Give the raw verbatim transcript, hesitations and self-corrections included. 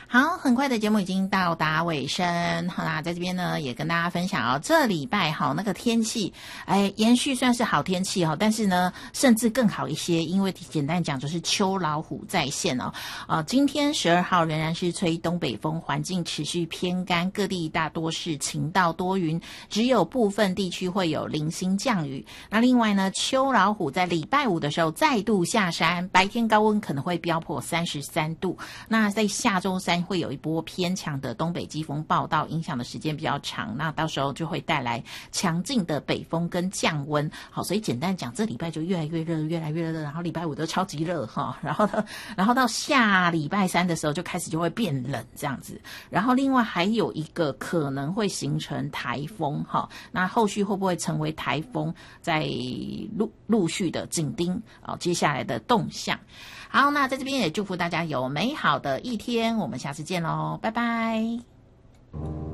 好，很快的节目已经到达尾声，好啦，在这边呢也跟大家分享哦，这礼拜哈那个天气，哎，延续算是好天气哈，但是呢，甚至更好一些，因为简单讲就是秋老虎再现哦。呃，今天十二号仍然是吹东北风，环境持续偏干，各地大多是晴到多云，只有部分地区会有零星降雨。那另外呢，秋老虎在礼拜五的时候再度下山，白天高温可能会飙破三十三度。那在下周三会有一波偏强的东北季风报道，影响的时间比较长，那到时候就会带来强劲的北风跟降温。好，所以简单讲，这礼拜就越来越热，越来越热，然后礼拜五都超级热哈，然后呢，然后到下礼拜三的时候就开始就会变冷这样子。然后另外还有一个可能会形成台风哈，那后续会不会成为台风，在陆陆续的紧盯哦接下来的动向。好，那在这边也祝福大家有美好的一天，我们下次见喽，拜拜。